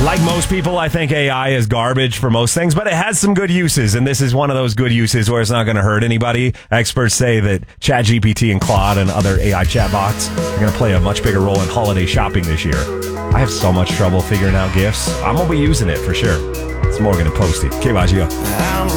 Like most people, I think AI is garbage for most things, but it has some good uses, and this is one of those good uses where it's not going to hurt anybody. Experts say that ChatGPT and Claude and other AI chatbots are going to play a much bigger role in holiday shopping this year. I have so much trouble figuring out gifts. I'm going to be using it for sure. It's Morgan and Posty. KYGO.